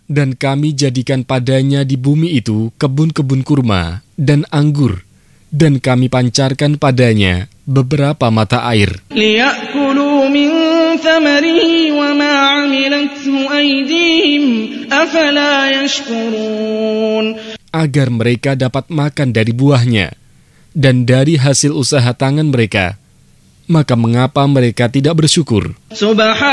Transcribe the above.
Dan kami jadikan padanya di bumi itu kebun-kebun kurma dan anggur, dan kami pancarkan padanya beberapa mata air. لِيَأْكُلُوا مِنْ ثَمَرِهِ وَمَا عَمِلَتْهُ أَيْدِيهِمْ أَفَلَا يَشْكُرُونَ. Agar mereka dapat makan dari buahnya dan dari hasil usaha tangan mereka. Maka mengapa mereka tidak bersyukur?